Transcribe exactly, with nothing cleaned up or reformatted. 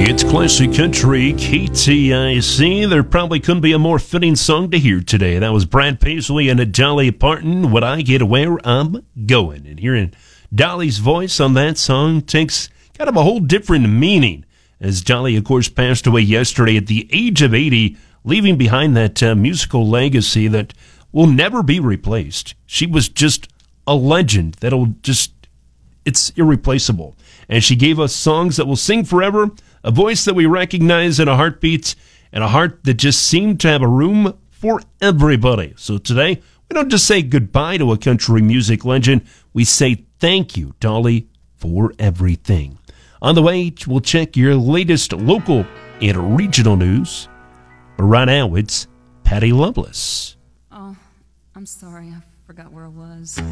It's classic country, K T I C. There probably couldn't be a more fitting song to hear today. That was Brad Paisley and Dolly Parton, When I Get Where I'm Going. And hearing Dolly's voice on that song takes kind of a whole different meaning, as Dolly, of course, passed away yesterday at the age of eighty, leaving behind that uh, musical legacy that will never be replaced. She was just a legend that'll just, it's irreplaceable. And she gave us songs that will sing forever, a voice that we recognize in a heartbeat, and a heart that just seemed to have a room for everybody. So today, we don't just say goodbye to a country music legend, we say thank you, Dolly, for everything. On the way, we'll check your latest local and regional news. But right now, it's Patty Loveless. Oh, I'm sorry, I forgot where I was.